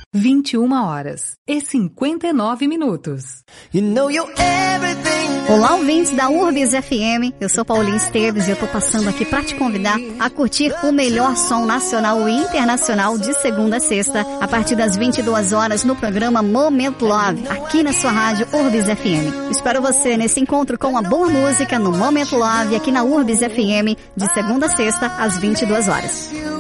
21h59. Olá, ouvintes da Urbis FM, eu sou Paulinho Esteves e eu tô passando aqui para te convidar a curtir o melhor som nacional e internacional de segunda a sexta, a partir das 22 horas no programa Momento Love, aqui na sua rádio Urbis FM. Espero você nesse encontro com a boa música no Momento Love, aqui na Urbis FM, de segunda a sexta, às 22 horas.